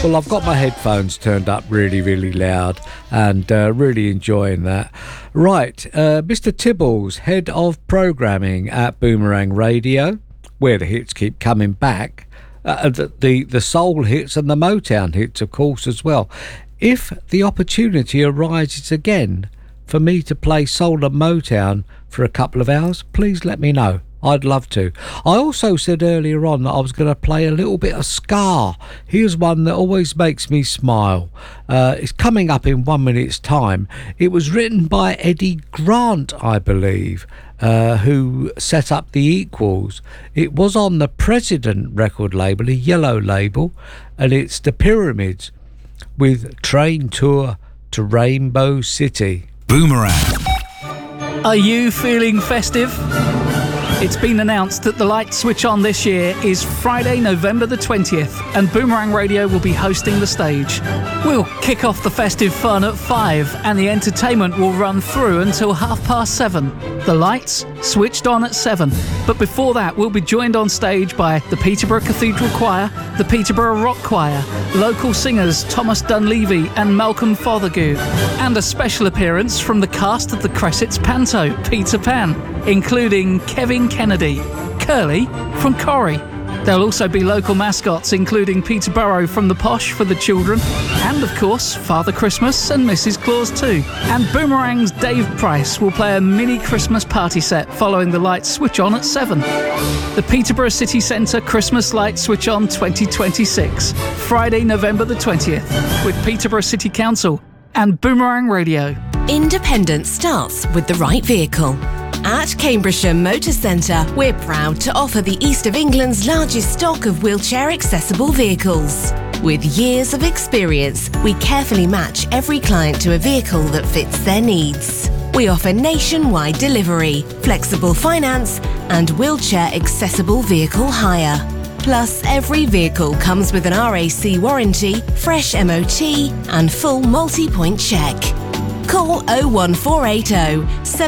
Well, I've got my headphones turned up really, really loud and really enjoying that. Right, Mr. Tibbles, head of programming at Boomerang Radio, where the hits keep coming back. The soul hits and the Motown hits, of course, as well. If the opportunity arises again for me to play soul and Motown for a couple of hours, please let me know. I'd love to. I also said earlier on that I was going to play a little bit of ska. Here's one that always makes me smile. It's coming up in 1 minute's time. It was written by Eddie Grant, I believe, who set up the Equals. It was on the President record label, a yellow label, and it's the Pyramids with Train Tour to Rainbow City. Boomerang. Are you feeling festive? It's been announced that the light switch on this year is Friday, November the 20th, and Boomerang Radio will be hosting the stage. We'll kick off the festive fun at 5, and the entertainment will run through until 7:30. The lights switched on at 7, but before that we'll be joined on stage by the Peterborough Cathedral Choir, the Peterborough Rock Choir, local singers Thomas Dunleavy and Malcolm Fothergill, and a special appearance from the cast of the Cressets Panto, Peter Pan, including Kevin Kennedy, Curly from Corrie. There'll also be local mascots including Peterborough from the Posh for the children, and of course Father Christmas and Mrs Claus too. And Boomerang's Dave Price will play a mini Christmas party set following the lights switch on at 7. The Peterborough City Centre Christmas Light Switch On 2026, Friday, November the 20th, with Peterborough City Council and Boomerang Radio. Independence starts with the right vehicle. At Cambridgeshire Motor Centre, we're proud to offer the East of England's largest stock of wheelchair-accessible vehicles. With years of experience, we carefully match every client to a vehicle that fits their needs. We offer nationwide delivery, flexible finance, and wheelchair-accessible vehicle hire. Plus, every vehicle comes with an RAC warranty, fresh MOT, and full multi-point check. Call 01480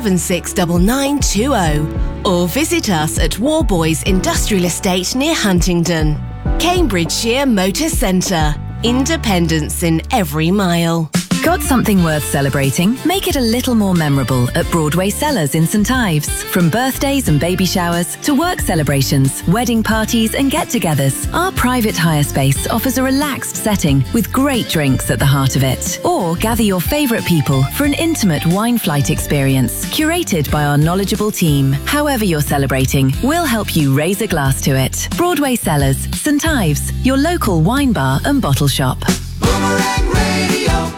769920 or visit us at Warboys Industrial Estate near Huntingdon. Cambridgeshire Motor Centre. Independence in every mile. Got something worth celebrating? Make it a little more memorable at Broadway Cellars in St Ives. From birthdays and baby showers to work celebrations, wedding parties and get-togethers, our private hire space offers a relaxed setting with great drinks at the heart of it. Or gather your favourite people for an intimate wine flight experience curated by our knowledgeable team. However you're celebrating, we'll help you raise a glass to it. Broadway Cellars, St Ives, your local wine bar and bottle shop. Boomerang Radio.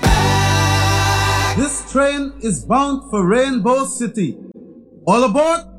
This train is bound for Rainbow City. All aboard!